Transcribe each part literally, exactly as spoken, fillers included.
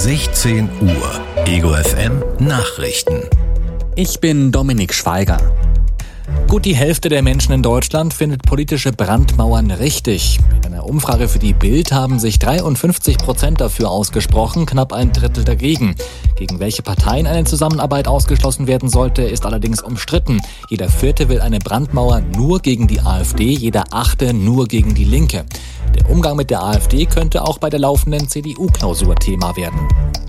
sechzehn Uhr. Ego F M Nachrichten. Ich bin Dominik Schweiger. Gut die Hälfte der Menschen in Deutschland findet politische Brandmauern richtig. In einer Umfrage für die Bild haben sich dreiundfünfzig Prozent dafür ausgesprochen, knapp ein Drittel dagegen. Gegen welche Parteien eine Zusammenarbeit ausgeschlossen werden sollte, ist allerdings umstritten. Jeder Vierte will eine Brandmauer nur gegen die AfD, jeder Achte nur gegen die Linke. Der Umgang mit der AfD könnte auch bei der laufenden C D U-Klausur Thema werden.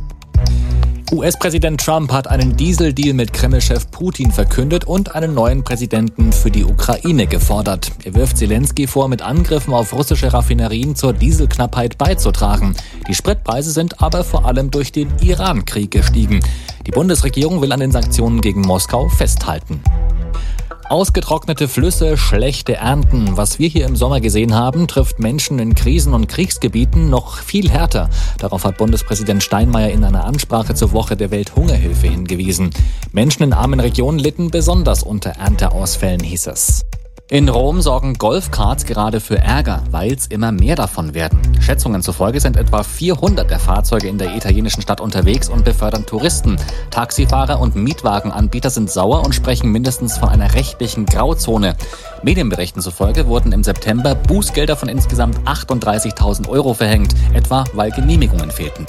U S-Präsident Trump hat einen Dieseldeal mit Kreml-Chef Putin verkündet und einen neuen Präsidenten für die Ukraine gefordert. Er wirft Zelensky vor, mit Angriffen auf russische Raffinerien zur Dieselknappheit beizutragen. Die Spritpreise sind aber vor allem durch den Iran-Krieg gestiegen. Die Bundesregierung will an den Sanktionen gegen Moskau festhalten. Ausgetrocknete Flüsse, schlechte Ernten. Was wir hier im Sommer gesehen haben, trifft Menschen in Krisen- und Kriegsgebieten noch viel härter. Darauf hat Bundespräsident Steinmeier in einer Ansprache zur Woche der Welthungerhilfe hingewiesen. Menschen in armen Regionen litten besonders unter Ernteausfällen, hieß es. In Rom sorgen Golfkarts gerade für Ärger, weil es immer mehr davon werden. Schätzungen zufolge sind etwa vierhundert der Fahrzeuge in der italienischen Stadt unterwegs und befördern Touristen. Taxifahrer und Mietwagenanbieter sind sauer und sprechen mindestens von einer rechtlichen Grauzone. Medienberichten zufolge wurden im September Bußgelder von insgesamt achtunddreißigtausend Euro verhängt, etwa weil Genehmigungen fehlten.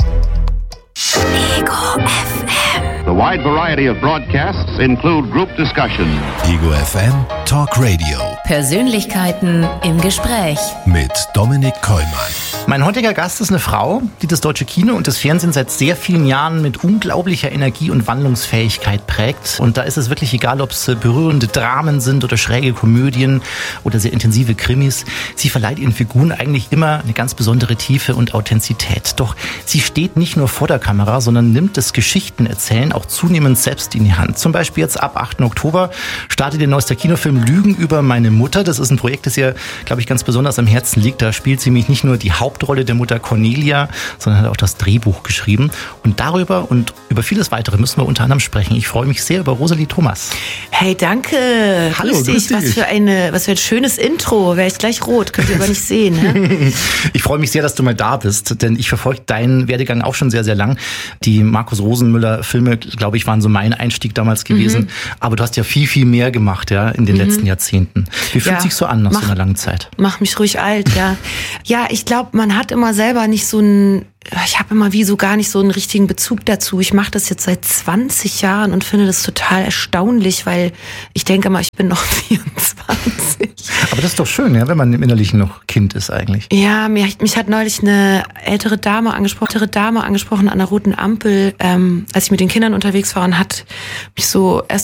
Ego F M. The wide variety of broadcasts include group discussion. Ego F M Talk Radio. Persönlichkeiten im Gespräch. Mit Dominik Kollmann. Mein heutiger Gast ist eine Frau, die das deutsche Kino und das Fernsehen seit sehr vielen Jahren mit unglaublicher Energie und Wandlungsfähigkeit prägt. Und da ist es wirklich egal, ob es berührende Dramen sind oder schräge Komödien oder sehr intensive Krimis. Sie verleiht ihren Figuren eigentlich immer eine ganz besondere Tiefe und Authentizität. Doch sie steht nicht nur vor der Kamera, sondern nimmt das Geschichtenerzählen auch zunehmend selbst in die Hand. Zum Beispiel jetzt ab achten Oktober startet ihr neuester Kinofilm Lügen über meine Mutter. Das ist ein Projekt, das ihr, glaube ich, ganz besonders am Herzen liegt. Da spielt sie nämlich nicht nur die Hauptrolle der Mutter Cornelia, sondern hat auch das Drehbuch geschrieben. Und darüber und über vieles weitere müssen wir unter anderem sprechen. Ich freue mich sehr über Rosalie Thomas. Hey, danke. Hallo, grüß dich. grüß dich. Was für eine, was für ein schönes Intro. Wäre ich gleich rot, könnt ihr aber nicht sehen. Ne? Ich freue mich sehr, dass du mal da bist, denn ich verfolge deinen Werdegang auch schon sehr, sehr lang. Die Markus Rosenmüller-Filme, glaube ich, waren so mein Einstieg damals gewesen. Mhm. Aber du hast ja viel, viel mehr gemacht, ja, in den mhm. letzten Jahrzehnten. Wie fühlt ja, sich so an nach mach, so einer langen Zeit? Mach mich ruhig alt, ja. Ja, ich glaube, man hat immer selber nicht so einen, ich habe immer wie so gar nicht so einen richtigen Bezug dazu. Ich mache das jetzt seit zwanzig Jahren und finde das total erstaunlich, weil ich denke mal, ich bin noch vierundzwanzig. Aber das ist doch schön, ja, wenn man im Innerlichen noch Kind ist eigentlich. Ja, mich, mich hat neulich eine ältere Dame angesprochen, ältere Dame angesprochen an der roten Ampel, ähm, als ich mit den Kindern unterwegs war und hat mich so erst